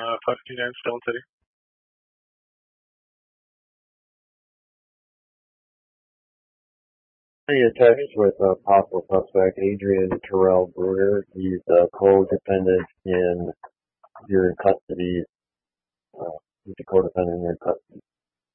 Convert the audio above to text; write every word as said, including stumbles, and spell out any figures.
uh, five fifty-nine Stone City. Hey, attached with uh, possible suspect Adrian Terrell Bruner. He's a co-defendant in, you're in custody, uh, he's a co-defendant in your custody.